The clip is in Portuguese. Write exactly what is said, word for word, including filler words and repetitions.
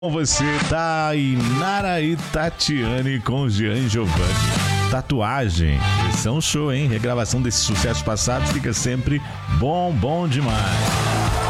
Com você, Tainara e Tatiane com Jean Giovanni. Tatuagem, esse é um show, hein? Regravação desses sucessos passados fica sempre bom, bom demais.